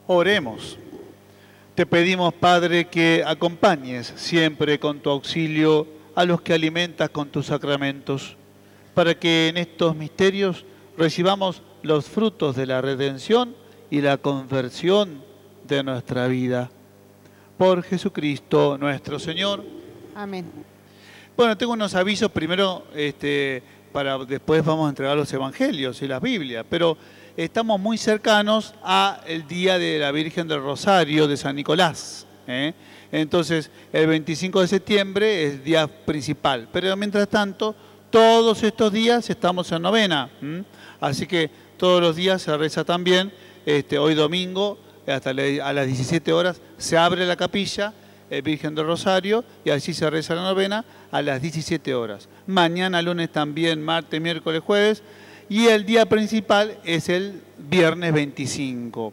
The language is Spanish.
Oremos. Te pedimos, Padre, que acompañes siempre con tu auxilio a los que alimentas con tus sacramentos, para que en estos misterios recibamos los frutos de la redención y la conversión de nuestra vida. Por Jesucristo nuestro Señor. Amén. Bueno, tengo unos avisos primero, para después vamos a entregar los evangelios y las Biblias, pero estamos muy cercanos al Día de la Virgen del Rosario de San Nicolás, ¿eh? Entonces, el 25 de septiembre es día principal, pero mientras tanto, todos estos días estamos en novena, ¿m? Así que todos los días se reza también, hoy domingo, hasta a las 17 horas, se abre la capilla, Virgen del Rosario, y así se reza la novena a las 17 horas. Mañana, lunes también, martes, miércoles, jueves, y el día principal es el viernes 25.